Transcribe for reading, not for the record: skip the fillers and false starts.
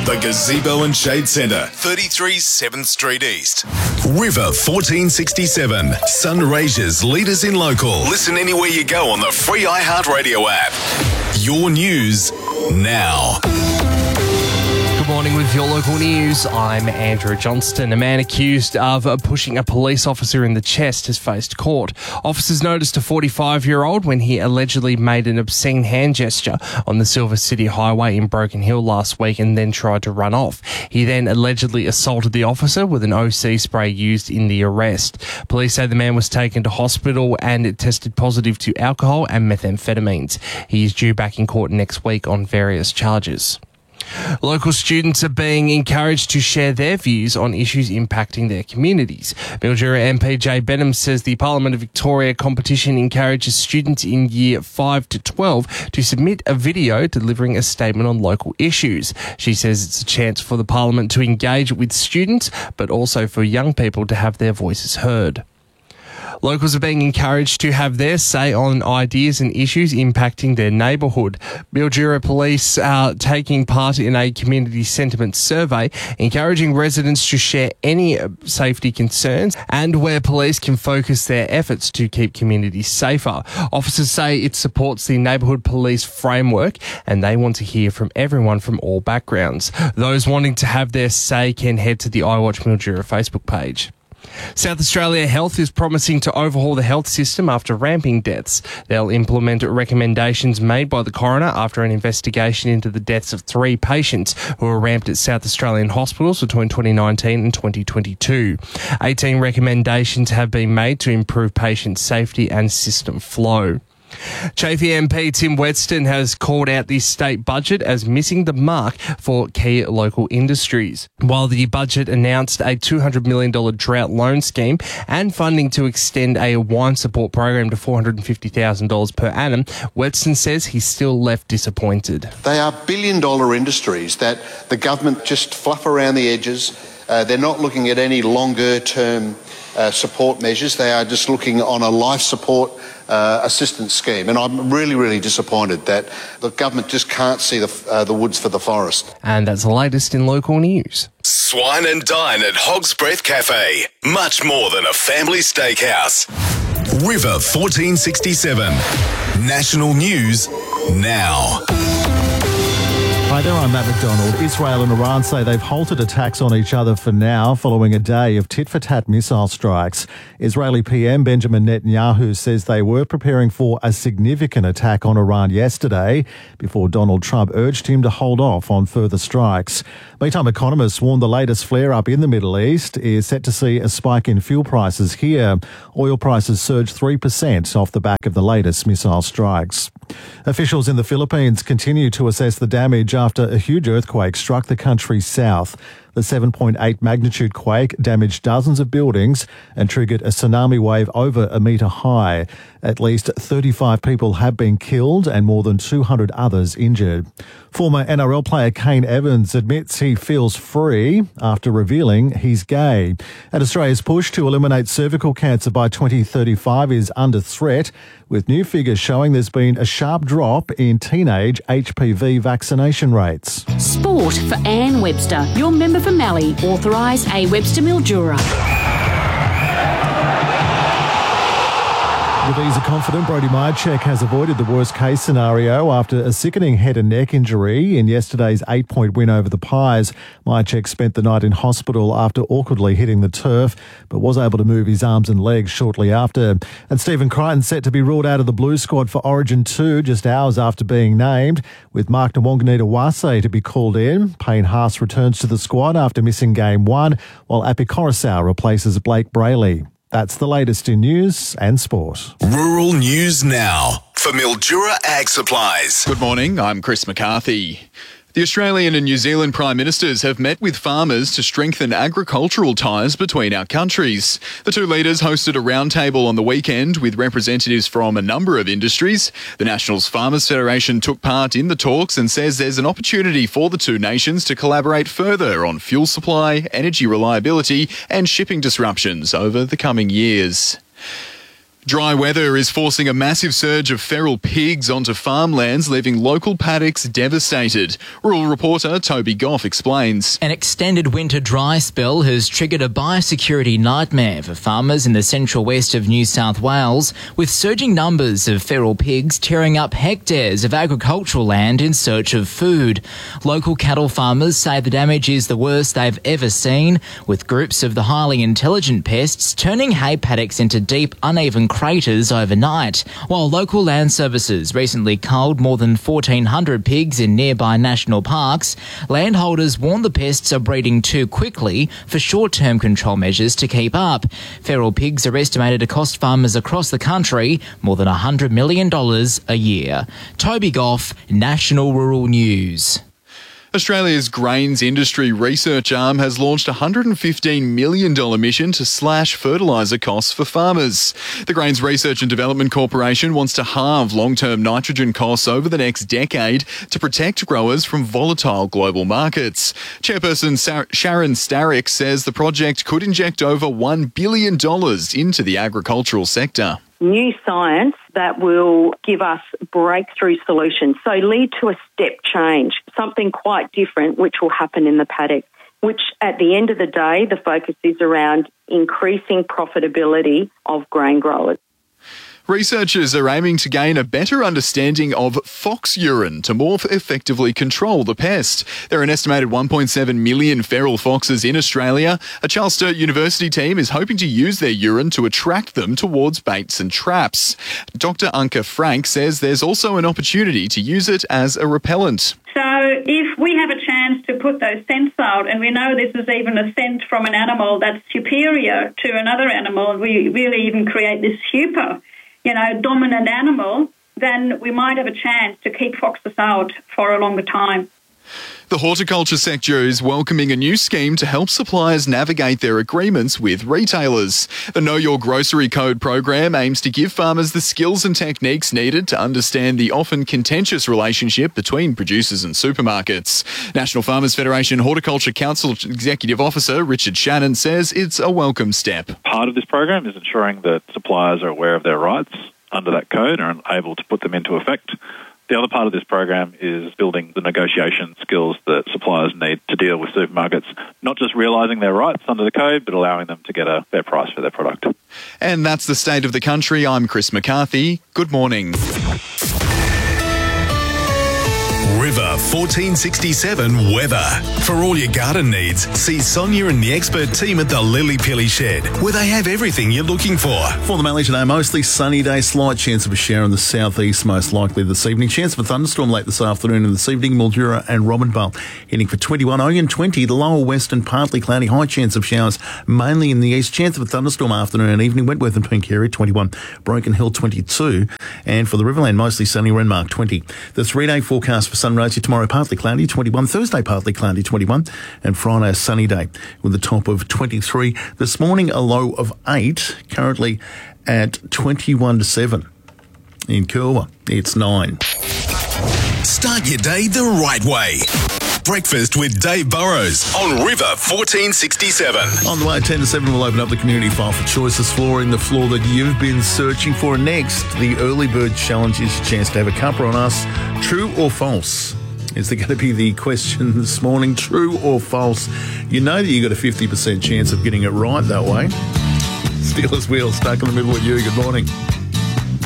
The Gazebo and Shade Centre, 33 7th Street East. River 1467, Sunraysia's leaders in local. Listen anywhere you go on the free iHeartRadio app. Your news now. Good morning with your local news. I'm Andrew Johnston. A man accused of pushing a police officer in the chest has faced court. Officers noticed a 45-year-old when he allegedly made an obscene hand gesture on the Silver City Highway in Broken Hill last week and then tried to run off. He then allegedly assaulted the officer with an OC spray used in the arrest. Police say the man was taken to hospital and it tested positive to alcohol and methamphetamines. He is due back in court next week on various charges. Local students are being encouraged to share their views on issues impacting their communities. Mildura MP Jay Benham says the Parliament of Victoria competition encourages students in year 5 to 12 to submit a video delivering a statement on local issues. She says it's a chance for the Parliament to engage with students, but also for young people to have their voices heard. Locals are being encouraged to have their say on ideas and issues impacting their neighbourhood. Mildura Police are taking part in a community sentiment survey, encouraging residents to share any safety concerns and where police can focus their efforts to keep communities safer. Officers say it supports the neighbourhood police framework and they want to hear from everyone from all backgrounds. Those wanting to have their say can head to the iWatch Mildura Facebook page. South Australia Health is promising to overhaul the health system after ramping deaths. They'll implement recommendations made by the coroner after an investigation into the deaths of 3 patients who were ramped at South Australian hospitals between 2019 and 2022. 18 recommendations have been made to improve patient safety and system flow. Chaffey MP Tim Wetston has called out the state budget as missing the mark for key local industries. While the budget announced a $200 million drought loan scheme and funding to extend a wine support program to $450,000 per annum, Wetston says he's still left disappointed. They are billion-dollar industries that the government just fluff around the edges. They're not looking at any longer-term support measures. They are just looking on a life support assistance scheme. And I'm really, really disappointed that the government just can't see the woods for the forest. And that's the latest in local news. Swine and dine at Hog's Breath Cafe. Much more than a family steakhouse. River 1467. National news now. Hi there, I'm Matt McDonald. Israel and Iran say they've halted attacks on each other for now following a day of tit-for-tat missile strikes. Israeli PM Benjamin Netanyahu says they were preparing for a significant attack on Iran yesterday before Donald Trump urged him to hold off on further strikes. Meantime, economists warn the latest flare-up in the Middle East is set to see a spike in fuel prices here. Oil prices surged 3% off the back of the latest missile strikes. Officials in the Philippines continue to assess the damage after a huge earthquake struck the country's south. The 7.8 magnitude quake damaged dozens of buildings and triggered a tsunami wave over a metre high. At least 35 people have been killed and more than 200 others injured. Former NRL player Kane Evans admits he feels free after revealing he's gay. And Australia's push to eliminate cervical cancer by 2035 is under threat, with new figures showing there's been a sharp drop in teenage HPV vaccination rates. Sport for Anne Webster, your member for Mallee, authorised A. Webster Mildura. The visa confident Brody Myercheck has avoided the worst case scenario after a sickening head and neck injury in yesterday's 8-point win over the Pies. Myercheck spent the night in hospital after awkwardly hitting the turf, but was able to move his arms and legs shortly after. And Stephen Crichton set to be ruled out of the Blues squad for Origin 2 just hours after being named, with Mark Nwanganita-Wase to be called in. Payne Haas returns to the squad after missing Game 1, while Api Coruscant replaces Blake Brayley. That's the latest in news and sport. Rural news now for Mildura Ag Supplies. Good morning, I'm Chris McCarthy. The Australian and New Zealand Prime Ministers have met with farmers to strengthen agricultural ties between our countries. The two leaders hosted a roundtable on the weekend with representatives from a number of industries. The Nationals Farmers Federation took part in the talks and says there's an opportunity for the two nations to collaborate further on fuel supply, energy reliability and shipping disruptions over the coming years. Dry weather is forcing a massive surge of feral pigs onto farmlands, leaving local paddocks devastated. Rural reporter Toby Goff explains. An extended winter dry spell has triggered a biosecurity nightmare for farmers in the central west of New South Wales, with surging numbers of feral pigs tearing up hectares of agricultural land in search of food. Local cattle farmers say the damage is the worst they've ever seen, with groups of the highly intelligent pests turning hay paddocks into deep, uneven craters overnight, while local land services recently culled more than 1,400 pigs in nearby national parks. Landholders warn the pests are breeding too quickly for short-term control measures to keep up. Feral pigs are estimated to cost farmers across the country more than $100 million a year. Toby Goff, National Rural News. Australia's grains industry research arm has launched a $115 million mission to slash fertiliser costs for farmers. The Grains Research and Development Corporation wants to halve long-term nitrogen costs over the next decade to protect growers from volatile global markets. Chairperson Sharon Starrick says the project could inject over $1 billion into the agricultural sector. New science that will give us breakthrough solutions, so lead to a step change, something quite different which will happen in the paddock, which at the end of the day, the focus is around increasing profitability of grain growers. Researchers are aiming to gain a better understanding of fox urine to more effectively control the pest. There are an estimated 1.7 million feral foxes in Australia. A Charles Sturt University team is hoping to use their urine to attract them towards baits and traps. Dr. Anka Frank says there's also an opportunity to use it as a repellent. So if we have a chance to put those scents out, and we know this is even a scent from an animal that's superior to another animal, we really even create this super dominant animal, then we might have a chance to keep foxes out for a longer time. The horticulture sector is welcoming a new scheme to help suppliers navigate their agreements with retailers. The Know Your Grocery Code program aims to give farmers the skills and techniques needed to understand the often contentious relationship between producers and supermarkets. National Farmers Federation Horticulture Council Executive Officer Richard Shannon says it's a welcome step. Part of this program is ensuring that suppliers are aware of their rights under that code and are able to put them into effect. The other part of this program is building the negotiation skills that suppliers need to deal with supermarkets, not just realising their rights under the code, but allowing them to get a fair price for their product. And that's the state of the country. I'm Chris McCarthy. Good morning. River 1467 weather. For all your garden needs, see Sonia and the expert team at the Lily Pilly Shed, where they have everything you're looking for. For the Mallee today, mostly sunny day, slight chance of a shower in the southeast, most likely this evening. Chance of a thunderstorm late this afternoon and this evening, Mildura and Robinvale heading for 21. Oyen 20, the lower western partly cloudy, high chance of showers mainly in the east. Chance of a thunderstorm afternoon and evening, Wentworth and Pinkerry 21, Broken Hill 22. And for the Riverland, mostly sunny, Renmark 20. The 3-day forecast for sunrise tomorrow, partly cloudy 21, Thursday partly cloudy 21, and Friday a sunny day with a top of 23. This morning a low of 8, currently at 21-7. In Kilwa, it's 9. Start your day the right way. Breakfast with Dave Burrows on River 1467. On the way at 10 to 7, we'll open up the community file for Choices Flooring, the floor that you've been searching for. Next, the Early Bird Challenge is your chance to have a cuppa on us. True or false? Is there going to be the question this morning? True or false? You know that you got a 50% chance of getting it right that way. Steelers Wheel stuck in the middle with you. Good morning.